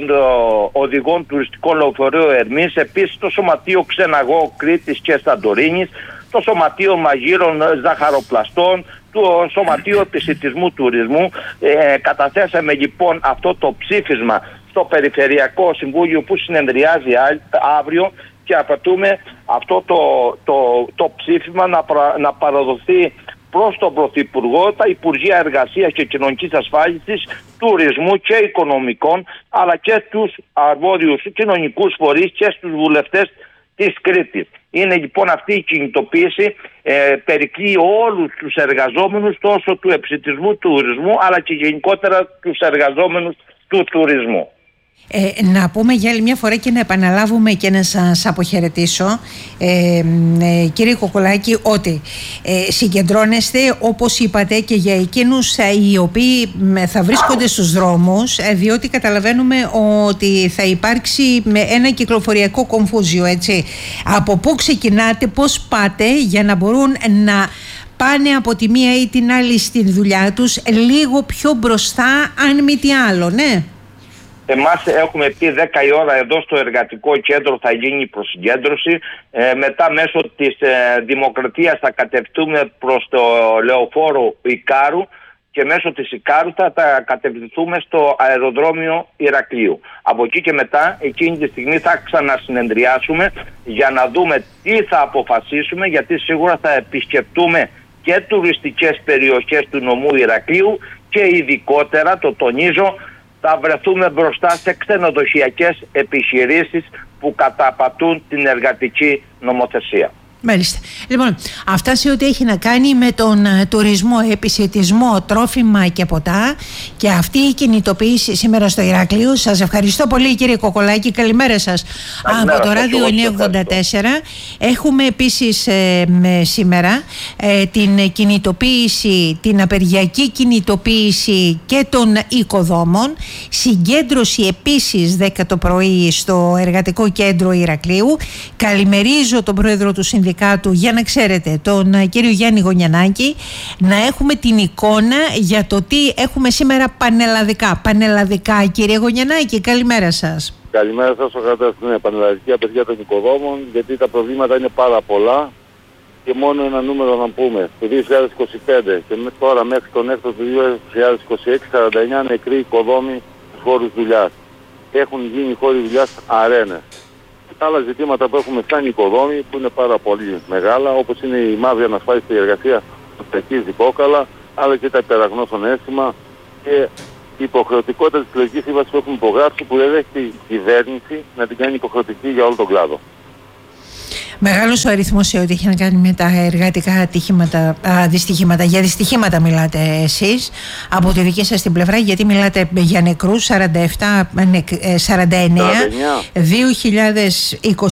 Οδηγών Τουριστικών Λεωφορείων Ερμής, επίσης το Σωματείο Ξεναγό Κρήτης και Σαντορίνης, το Σωματείο Μαγείρων Ζαχαροπλαστών, το Σωματείο Επισιτισμού Τουρισμού. Ε, καταθέσαμε λοιπόν αυτό το ψήφισμα στο Περιφερειακό Συμβούλιο που συνεδριάζει αύριο και απαιτούμε αυτό το, το, το ψήφισμα να, πρα, να παραδοθεί προς τον Πρωθυπουργό, τα Υπουργεία Εργασίας και Κοινωνικής Ασφάλισης, Τουρισμού και Οικονομικών, αλλά και τους αρμόδιους κοινωνικούς φορείς και στους βουλευτές της Κρήτης. Είναι λοιπόν αυτή η κινητοποίηση, ε, περικλεί όλους τους εργαζόμενους τόσο του επισιτισμού, του τουρισμού, αλλά και γενικότερα τους εργαζόμενους του τουρισμού. Ε, να πούμε για άλλη μια φορά και να επαναλάβουμε και να σας αποχαιρετήσω, ε, ε, κύριε Κοκολάκη, ότι ε, συγκεντρώνεστε, όπως είπατε, και για εκείνους ε, οι οποίοι ε, θα βρίσκονται στους δρόμους, ε, διότι καταλαβαίνουμε ότι θα υπάρξει με ένα κυκλοφοριακό κομφούζιο, έτσι. Από πού ξεκινάτε, πώς πάτε, για να μπορούν να πάνε από τη μία ή την άλλη στη δουλειά τους λίγο πιο μπροστά, αν μη τι άλλο, ναι? Εμάς έχουμε πει δέκα η ώρα εδώ στο Εργατικό Κέντρο θα γίνει η προσυγκέντρωση. Ε, μετά μέσω της ε, Δημοκρατίας θα κατευθούμε προς το λεωφόρο Ικάρου και μέσω της Ικάρου θα τα κατευθυνθούμε στο αεροδρόμιο Ηρακλείου. Από εκεί και μετά, εκείνη τη στιγμή θα ξανασυνεδριάσουμε για να δούμε τι θα αποφασίσουμε, γιατί σίγουρα θα επισκεφτούμε και τουριστικές περιοχές του νομού Ηρακλείου και ειδικότερα, το τονίζω, θα βρεθούμε μπροστά σε ξενοδοχειακές επιχειρήσεις που καταπατούν την εργατική νομοθεσία. Μάλιστα. Λοιπόν, αυτά σε ό,τι έχει να κάνει με τον τουρισμό, επισιτισμό, τρόφιμα και ποτά, και αυτή η κινητοποίηση σήμερα στο Ηράκλειο. Σας ευχαριστώ πολύ, κύριε Κοκολάκη. Καλημέρα σας. Καλημέρα, από το Ράδιο εννιακόσια ογδόντα τέσσερα έχουμε επίσης ε, με, σήμερα ε, την κινητοποίηση, την απεργιακή κινητοποίηση και των οικοδόμων. Συγκέντρωση επίσης δέκα το πρωί στο Εργατικό Κέντρο Ηρακλείου. Καλημερίζω τον πρόεδρο του Συνδικάτου, για να ξέρετε, τον κύριο Γιάννη Γωνιανάκη, να έχουμε την εικόνα για το τι έχουμε σήμερα πανελλαδικά. Πανελλαδικά, κύριε Γωνιανάκη, καλημέρα σας. Καλημέρα σας, ο κρατάς στην πανελλαδική απεργία των οικοδόμων, γιατί τα προβλήματα είναι πάρα πολλά και μόνο ένα νούμερο να πούμε. Το δύο χιλιάδες είκοσι πέντε και τώρα μέχρι τον έκτο του δύο χιλιάδες είκοσι έξι, σαράντα εννέα νεκροί οικοδόμοι στους χώρους δουλειάς. Έχουν γίνει χώροι δουλειάς αρένες. Άλλα ζητήματα που έχουμε σαν οικοδόμοι που είναι πάρα πολύ μεγάλα, όπως είναι η μαύρη ανασφάλιση στη εργασία του Δικόκαλα, αλλά και τα υπεραγνώσεων αίσθημα και η υποχρεωτικότητα της συλλογικής σύμβασης που έχουμε υπογράψει, που δεν έχει η κυβέρνηση να την κάνει υποχρεωτική για όλο τον κλάδο. Μεγάλος ο αριθμός σε ό,τι έχει να κάνει με τα εργατικά ατυχήματα, α, δυστυχήματα. Για δυστυχήματα μιλάτε εσείς από τη δική σας την πλευρά, γιατί μιλάτε για νεκρούς, σαράντα επτά, σαράντα εννέα, δύο χιλιάδες είκοσι